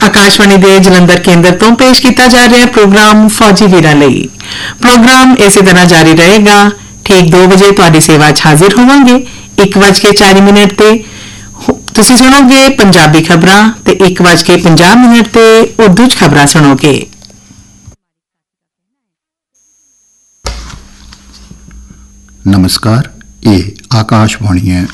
आकाशवाणी ਦੇ ਜਲੰਧਰ ਕੇਂਦਰ ਤੋਂ ਪੇਸ਼ ਕੀਤਾ ਜਾ ਰਿਹਾ ਪ੍ਰੋਗਰਾਮ ਫੌਜੀ ਵੀਰਾਂ ਲਈ। ਪ੍ਰੋਗਰਾਮ ਇਸੇ ਤਰ੍ਹਾਂ ਜਾਰੀ ਰਹੇਗਾ। ਠੀਕ 2 ਵਜੇ ਤੁਹਾਡੀ ਸੇਵਾ 'ਚ ਹਾਜ਼ਰ ਹੋਵਾਂਗੇ। 1:04 ਤੇ ਤੁਸੀਂ ਸੁਣੋਗੇ ਪੰਜਾਬੀ ਖਬਰਾਂ ਤੇ 1:50 ਤੇ ਉਰਦੂ 'ਚ ਖਬਰਾਂ ਸੁਣੋਗੇ। नमस्कार, ये आकाशवाणी है।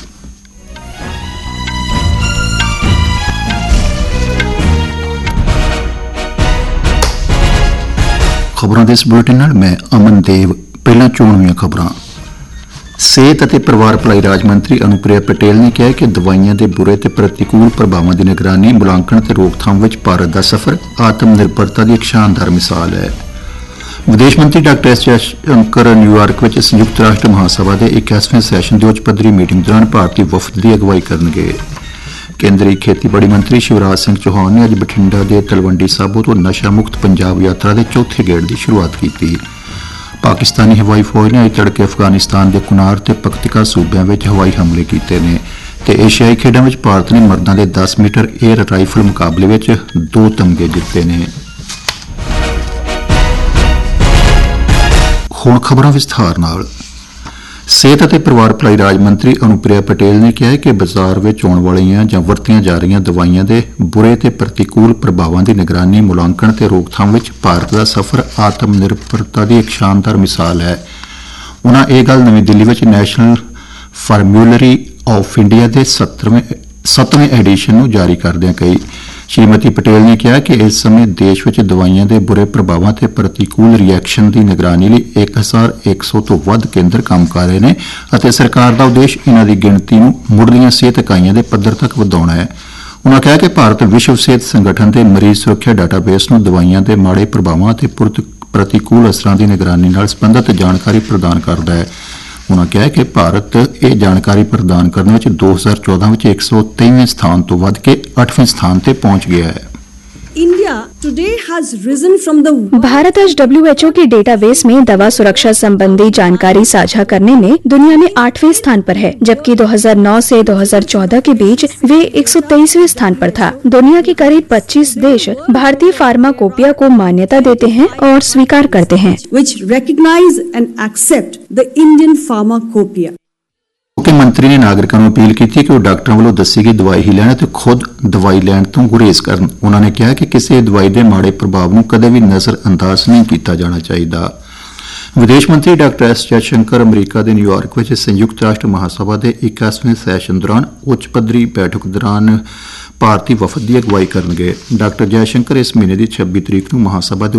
खबरों के इस बुलेटिन नाल मैं अमन देव। पहला चोणवीं खबरां। सेहत ਅਤੇ ਪਰਿਵਾਰ ਭਲਾਈ ਰਾਜ ਮੰਤਰੀ ਅਨੁਪ੍ਰਿਆ ਪਟੇਲ ਨੇ ਕਿਹਾ ਕਿ ਦਵਾਈਆਂ ਦੇ ਬੁਰੇ ਤੇ ਪ੍ਰਤੀਕੂਲ ਪ੍ਰਭਾਵਾਂ ਦੀ ਨਿਗਰਾਨੀ, ਮੁਲਾਂਕਣ ਤੇ ਰੋਕਥਾਮ ਵਿੱਚ ਭਾਰਤ ਦਾ ਸਫ਼ਰ ਆਤਮ ਨਿਰਭਰਤਾ ਦੀ ਇੱਕ ਸ਼ਾਨਦਾਰ ਮਿਸਾਲ ਹੈ। ਵਿਦੇਸ਼ ਮੰਤਰੀ ਡਾਕਟਰ ਐਸ ਜੈਸ਼ੰਕਰ ਨਿਊਯਾਰਕ ਵਿੱਚ ਸੰਯੁਕਤ ਰਾਸ਼ਟਰ ਮਹਾਸਭਾ ਦੇ 81ਵੇਂ ਸੈਸ਼ਨ ਦੀ ਉੱਚ ਪੱਧਰੀ ਮੀਟਿੰਗ ਦੌਰਾਨ ਭਾਰਤੀ ਵਫਦ ਦੀ ਅਗਵਾਈ ਕਰਨਗੇ। ਕੇਂਦਰੀ ਖੇਤੀਬਾੜੀ ਮੰਤਰੀ ਸ਼ਿਵਰਾਜ ਸਿੰਘ ਚੌਹਾਨ ਨੇ ਅੱਜ ਬਠਿੰਡਾ ਦੇ ਤਲਵੰਡੀ ਸਾਬੋ ਤੋਂ ਨਸ਼ਾ ਮੁਕਤ ਪੰਜਾਬ ਯਾਤਰਾ ਦੇ ਚੌਥੇ ਗੇੜ ਦੀ ਸ਼ੁਰੂਆਤ ਕੀਤੀ। ਪਾਕਿਸਤਾਨੀ ਹਵਾਈ ਫੌਜ ਨੇ ਅੱਜ ਤੜਕੇ ਅਫਗਾਨਿਸਤਾਨ ਦੇ ਕੁਨਾਰ ਤੇ ਪਖਤਿਕਾ ਸੂਬਿਆਂ ਵਿੱਚ ਹਵਾਈ ਹਮਲੇ ਕੀਤੇ ਨੇ ਤੇ ਏਸ਼ੀਆਈ ਖੇਡਾਂ ਵਿੱਚ ਭਾਰਤ ਨੇ ਮਰਦਾਂ ਦੇ 10 ਮੀਟਰ 에ਅਰ ਰਾਈਫਲ ਮੁਕਾਬਲੇ ਵਿੱਚ 2 ਤਮਗੇ ਜਿੱਤੇ ਨੇ। ਹੁਣ ਖਬਰਾਂ ਵਿਸਥਾਰ ਨਾਲ। ਸਿਹਤ ਅਤੇ ਪਰਿਵਾਰ ਭਲਾਈ ਰਾਜ ਮੰਤਰੀ ਅਨੁਪ੍ਰਿਆ ਪਟੇਲ ਨੇ ਕਿਹਾ ਕਿ ਬਾਜ਼ਾਰ ਵਿੱਚ ਆਉਣ ਵਾਲੀਆਂ ਜਾਂ ਵਰਤੀਆਂ ਜਾ ਰਹੀਆਂ ਦਵਾਈਆਂ ਦੇ ਬੁਰੇ ਤੇ ਪ੍ਰਤੀਕੂਲ ਪ੍ਰਭਾਵਾਂ ਦੀ ਨਿਗਰਾਨੀ, ਮੁਲਾਂਕਣ ਤੇ ਰੋਕਥਾਮ ਵਿੱਚ ਭਾਰਤ ਦਾ ਸਫ਼ਰ ਆਤਮ ਨਿਰਭਰਤਾ ਦੀ ਇੱਕ ਸ਼ਾਨਦਾਰ ਮਿਸਾਲ ਹੈ। ਉਨ੍ਹਾਂ ਇਹ ਗੱਲ ਨਵੀਂ ਦਿੱਲੀ ਵਿੱਚ ਨੈਸ਼ਨਲ ਫਾਰਮੂਲਰੀ ਆਫ ਇੰਡੀਆ ਦੇ 7ਵੇਂ ਐਡੀਸ਼ਨ ਨੂੰ ਜਾਰੀ ਕਰਦਿਆਂ ਕਹੀ। ਸ਼੍ਰੀਮਤੀ ਪਟੇਲ ਨੇ ਕਿਹਾ ਕਿ ਇਸ ਸਮੇਂ ਦੇਸ਼ ਵਿੱਚ ਦਵਾਈਆਂ ਦੇ ਬੁਰੇ ਪ੍ਰਭਾਵਾਂ ਤੇ ਪ੍ਰਤੀਕੂਲ ਰਿਐਕਸ਼ਨ ਦੀ ਨਿਗਰਾਨੀ ਲਈ 1100 ਤੋਂ ਵੱਧ ਕੇਂਦਰ ਕੰਮ ਕਰ ਰਹੇ ਨੇ ਅਤੇ ਸਰਕਾਰ ਦਾ ਉਦੇਸ਼ ਇਨ੍ਹਾਂ ਦੀ ਗਿਣਤੀ ਨੂੰ ਮੁੱਢਲੀਆਂ ਸਿਹਤ ਇਕਾਈਆਂ ਦੇ ਪੱਧਰ ਤੱਕ ਵਧਾਉਣਾ ਹੈ। ਉਨ੍ਹਾਂ ਕਿਹਾ ਕਿ ਭਾਰਤ ਵਿਸ਼ਵ ਸਿਹਤ ਸੰਗਠਨ ਦੇ ਮਰੀਜ਼ ਸੁਰੱਖਿਆ ਡਾਟਾਬੇਸ ਨੂੰ ਦਵਾਈਆਂ ਦੇ ਮਾੜੇ ਪ੍ਰਭਾਵਾਂ ਅਤੇ ਪ੍ਰਤੀਕੂਲ ਅਸਰਾਂ ਦੀ ਨਿਗਰਾਨੀ ਨਾਲ ਸੰਬੰਧਿਤ ਜਾਣਕਾਰੀ ਪ੍ਰਦਾਨ ਕਰਦਾ ਹੈ। ਉਨ੍ਹਾਂ ਕਿਹਾ ਕਿ ਭਾਰਤ ਇਹ ਜਾਣਕਾਰੀ ਪ੍ਰਦਾਨ ਕਰਨ ਵਿੱਚ 2014 ਵਿੱਚ 123ਵੇਂ ਸਥਾਨ ਤੋਂ ਵੱਧ ਕੇ 8ਵੇਂ ਸਥਾਨ ਤੇ ਪਹੁੰਚ ਗਿਆ ਹੈ। भारत आज WHO के डेटाबेस में दवा सुरक्षा संबंधी जानकारी साझा करने में दुनिया में 8वें स्थान पर है, जबकि 2009 से 2014 के बीच वे 123वें स्थान पर था। दुनिया के करीब 25 देश भारतीय फार्माकोपिया को मान्यता देते हैं और स्वीकार करते हैं, which recognize and accept the Indian pharmacopoeia। ਮੁੱਖ ਮੰਤਰੀ ਨੇ ਨਾਗਰਿਕਾਂ ਨੂੰ ਅਪੀਲ ਕੀਤੀ ਕਿ ਉਹ ਡਾਕਟਰਾਂ ਵੱਲੋਂ ਦੱਸੀ ਗਈ ਦਵਾਈ ਹੀ ਲੈਣ ਅਤੇ ਖੁਦ ਦਵਾਈ ਲੈਣ ਤੋਂ ਗੁਰੇਜ਼ ਕਰਨ। ਉਨ੍ਹਾਂ ਨੇ ਕਿਹਾ ਕਿ ਕਿਸੇ ਦਵਾਈ ਦੇ ਮਾੜੇ ਪ੍ਰਭਾਵ ਨੂੰ ਕਦੇ ਵੀ ਨਜ਼ਰ ਅੰਦਾਜ਼ ਨਹੀਂ ਕੀਤਾ ਜਾਣਾ ਚਾਹੀਦਾ। ਵਿਦੇਸ਼ ਮੰਤਰੀ ਡਾਕਟਰ ਐਸ ਜੈਸ਼ੰਕਰ ਅਮਰੀਕਾ ਦੇ ਨਿਊਯਾਰਕ ਵਿੱਚ ਸੰਯੁਕਤ ਰਾਸ਼ਟਰ ਮਹਾਸਭਾ ਦੇ 81ਵੇਂ ਸੈਸ਼ਨ ਦੌਰਾਨ ਉੱਚ ਪੱਧਰੀ ਬੈਠਕ ਦੌਰਾਨ ਭਾਰਤੀ ਵਫਦ ਦੀ ਅਗਵਾਈ ਕਰਨਗੇ। ਡਾਕਟਰ ਜੈਸ਼ੰਕਰ ਇਸ ਮਹੀਨੇ ਦੀ 26 ਤਰੀਕ ਨੂੰ ਮਹਾਸਭਾ ਦੇ